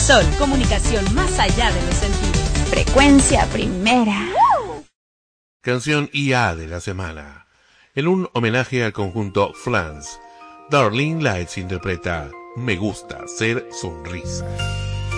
Sol, comunicación más allá de los sentidos. Frecuencia primera. Canción IA de la semana. En un homenaje al conjunto Flans, Darlene Lights interpreta Me gusta ser sonrisa.